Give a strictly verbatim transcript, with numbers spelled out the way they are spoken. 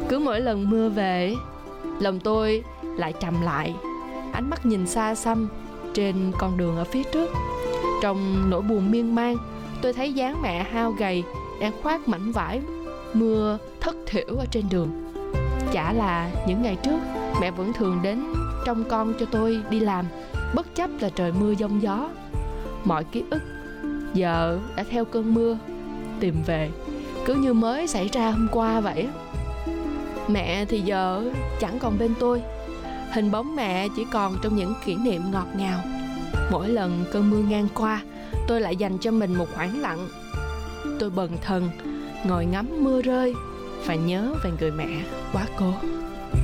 Cứ mỗi lần mưa về, lòng tôi lại trầm lại, ánh mắt nhìn xa xăm trên con đường ở phía trước. Trong nỗi buồn miên man, tôi thấy dáng mẹ hao gầy đang khoác mảnh vải mưa thất thểu ở trên đường. Chả là những ngày trước mẹ vẫn thường đến trông con cho tôi đi làm, bất chấp là trời mưa giông gió. Mọi ký ức giờ đã theo cơn mưa tìm về, cứ như mới xảy ra hôm qua vậy. Mẹ thì giờ chẳng còn bên tôi, hình bóng mẹ chỉ còn trong những kỷ niệm ngọt ngào. Mỗi lần cơn mưa ngang qua, tôi lại dành cho mình một khoảng lặng. Tôi bần thần ngồi ngắm mưa rơi và nhớ về người mẹ quá cố.